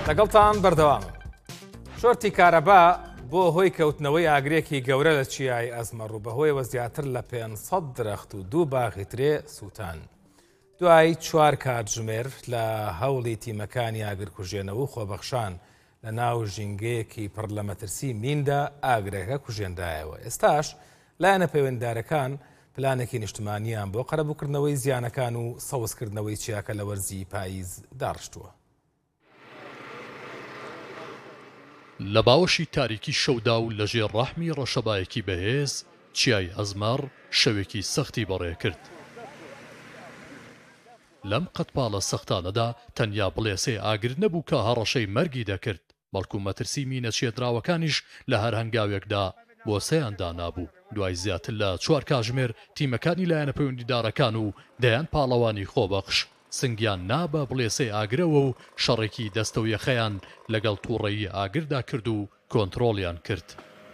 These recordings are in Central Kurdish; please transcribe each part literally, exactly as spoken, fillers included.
لەگەڵتان بەردەوامە. شۆرتی کارەبا بۆ هۆی کەوتنەوەی ئاگرێکی گەورە لە چیای ئەزمەڕ و بەهۆیەوە زیاتر لە پێنج سەد درەخت و دوو باخی ترێ سووتان. دوای چوار کاتژمێر لە هەوڵی تیمەکانی ئاگرکوژێنەوە و خۆبەخشان لە ناو ژینگەیەکی پڕ لە مەترسی میندا ئاگرەکە کوژێندایەوە. ئێستاش لایەنە پەیوەنددارەکان پلانێکی نیشتمانیان بۆ قەرەبووکردنەوەی زیانەکان و سەوزکردنەوەی چیاکە لە وەرزی پاییز داڕشتووە. لە باوەشی تاریکی شەودا و لەژێر ڕەحمی ڕەشەبایەکی بەهێز چیای ئەزمەڕ شەوێکی سەختی بەڕێ کرد. لەم قەتپاڵە سەختانەدا تەنیا بڵێسێ ئاگر نەبوو کە هەڕەشەی مەرگی دەکرد، بەڵکو مەترسی مینە چێدراوەکانیش لە هەر هەنگاوێکدا بۆ سەیاندا نابوو. دوای زیاتر لە چوار کاتژمێر تیمەکانی لایەنە پەیوەندیدارەکان و دەیان پاڵەوانی خۆبەخش سنگیان نابە بڵێسەی ئاگرەوە و شەڕێکی دەستە و یەخەیان لەگەڵ تووڕەیی ئاگردا کرد و کۆنتڕۆڵیان کرد.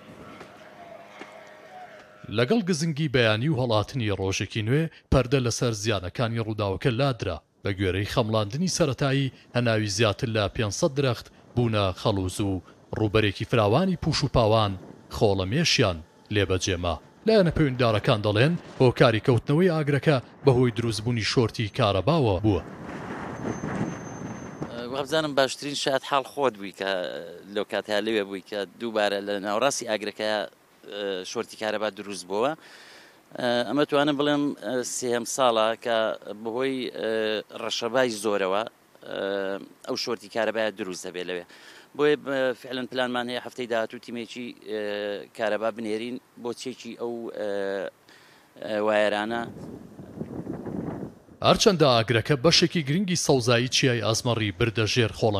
لەگەڵ گزنگی بەیانی و هەڵاتنی ڕۆژێکی نوێ پەردە لەسەر زیانەکانی ڕووداوەکە لادرا. بە گوێرەی خەمڵاندنی سەرەتایی هەناوی زیاتر لە پێنج سەد درەخت بوونە خەڵوز و ڕووبەرێکی فراوانی پوش و پاوان خۆڵەمێشیان لێبەجێما. لایەنە پەیوەنددارەکان دەڵێن هۆکاری کەوتنەوەی ئاگرەکە بەهۆی دروستبوونی شۆرتی کارەباوە بووە. وابزانم باشترین شاید حاڵ خۆت بووی کە لەو کاتیا لەوێ بووی کە دووبارە لە ناوڕاستی ئاگرەکە شۆرتی کارەبا دروست بووە. ئەمە توانم بڵێم سێهەم ساڵە کە بەهۆی ڕەشەبای زۆرەوە ئەو شۆرتی کارەبایە دروست دەبێت لەوێ. بۆیە فعلەن پلانمان هەیە هەفتەی داهاتوو تیمێکی کارەبا بنێرین بۆ چێکی ئەو وایەرانە. هەرچەندە ئاگرەکە بەشێکی گرنگی سەوزایی چیای ئەزمەڕی بردە ژێر خۆڵە